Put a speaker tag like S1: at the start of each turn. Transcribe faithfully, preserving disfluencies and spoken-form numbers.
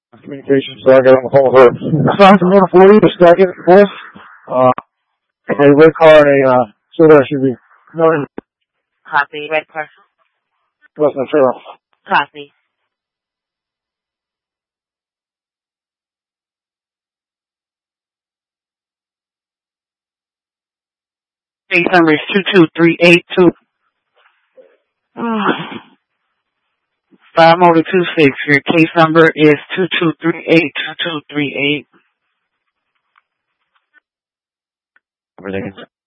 S1: communication, so I got on the phone with her. Assigned from number forty, the second, fourth, uh, a red car and a, uh, silver S U V. No,
S2: Copy, red car.
S1: less than zero.
S2: Copy. Case number is two two three eight two. Five motor two six. Your case number is two two three eight two two three eight.
S3: Everything is